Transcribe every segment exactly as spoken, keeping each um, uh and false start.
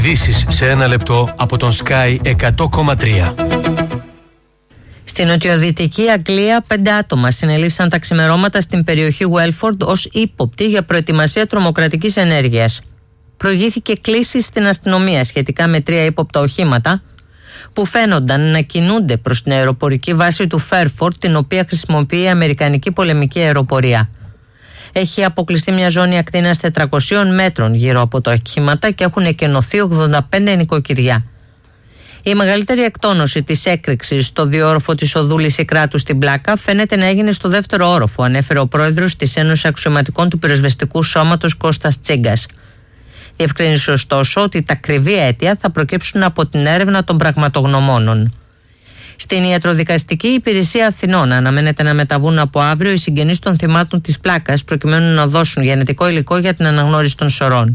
Ειδήσεις σε ένα λεπτό από τον Sky εκατό κόμμα τρία. Στην νοτιοδυτική Αγγλία, πέντε άτομα συνελήφθησαν τα ξημερώματα στην περιοχή Welford ως ύποπτοι για προετοιμασία τρομοκρατικής ενέργειας. Προηγήθηκε κλήση στην αστυνομία σχετικά με τρία ύποπτα οχήματα που φαίνονταν να κινούνται προς την αεροπορική βάση του Fairford, την οποία χρησιμοποιεί η Αμερικανική πολεμική αεροπορία. Έχει αποκλειστεί μια ζώνη ακτίνας τετρακοσίων μέτρων γύρω από τα οχήματα και έχουν εκενωθεί ογδόντα πέντε νοικοκυριά. Η μεγαλύτερη εκτόνωση της έκρηξης στο διόροφο της οδού Λυσικράτου στην Πλάκα φαίνεται να έγινε στο δεύτερο όροφο, ανέφερε ο πρόεδρος της Ένωσης Αξιωματικών του Πυροσβεστικού Σώματος Κώστας Τσίγκας. Διευκρίνησε ωστόσο ότι τα ακριβή αίτια θα προκύψουν από την έρευνα των πραγματογνωμόνων. Στην Ιατροδικαστική Υπηρεσία Αθηνών αναμένεται να μεταβούν από αύριο οι συγγενείς των θυμάτων της Πλάκας προκειμένου να δώσουν γενετικό υλικό για την αναγνώριση των σωρών.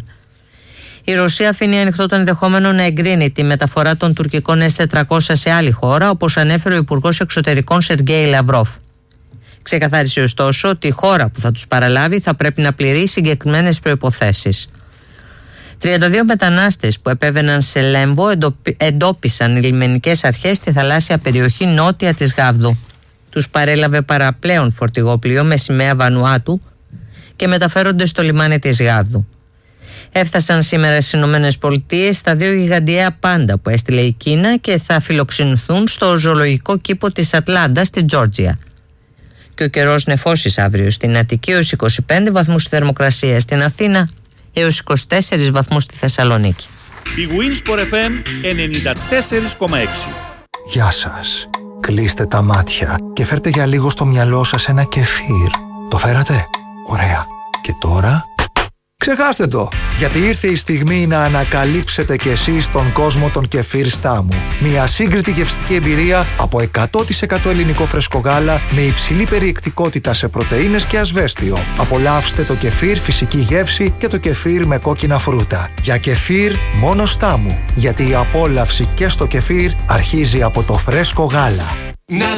Η Ρωσία αφήνει ανοιχτό το ενδεχόμενο να εγκρίνει τη μεταφορά των τουρκικών ες τετρακόσια σε άλλη χώρα, όπως ανέφερε ο Υπουργός Εξωτερικών Σεργέη Λαυρόφ. Ξεκαθάρισε ωστόσο ότι η χώρα που θα τους παραλάβει θα πρέπει να πληρεί συγκεκριμένες προϋποθέσεις. τριάντα δύο μετανάστες που επέβαιναν σε Λέμβο εντόπισαν οι λιμενικές αρχές στη θαλάσσια περιοχή νότια της Γάβδου. Τους παρέλαβε παραπλέον φορτηγό πλοίο με σημαία Βανουάτου και μεταφέρονται στο λιμάνι της Γάβδου. Έφτασαν σήμερα στις Ηνωμένες Πολιτείες τα δύο γιγαντιαία πάντα που έστειλε η Κίνα και θα φιλοξενηθούν στο ζωολογικό κήπο της Ατλάντα στη Τζόρτζια. Και ο καιρός νεφώσεις αύριο στην Αττική έως είκοσι πέντε βαθμούς στη θερμοκρασία, στην Αθήνα έως είκοσι τέσσερις βαθμούς στη Θεσσαλονίκη. Η Winsport εφ εμ ενενήντα τέσσερα κόμμα έξι. Γεια σας. Κλείστε τα μάτια και φέρτε για λίγο στο μυαλό σας ένα κεφίρ. Το φέρατε? Ωραία. Και τώρα... ξεχάστε το, γιατί ήρθε η στιγμή να ανακαλύψετε κι εσείς τον κόσμο των κεφίρ Στάμου. Μια σύγκριτη γευστική εμπειρία από εκατό τοις εκατό ελληνικό φρέσκο γάλα με υψηλή περιεκτικότητα σε πρωτεΐνες και ασβέστιο. Απολαύστε το κεφίρ φυσική γεύση και το κεφίρ με κόκκινα φρούτα. Για κεφίρ μόνο Στάμου, γιατί η απόλαυση και στο κεφίρ αρχίζει από το φρέσκο γάλα.